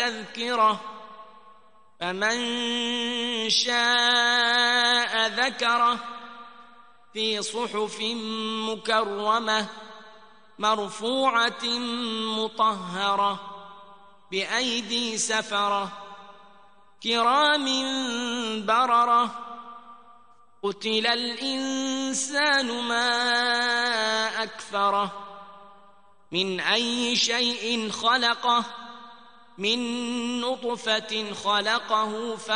تذكرة فمن شاء ذكره في صحف مكرمة مرفوعة مطهرة بأيدي سفرة كرام بررة قتل الإنسان ما أكفره من أي شيء خلقه من نطفة خلقه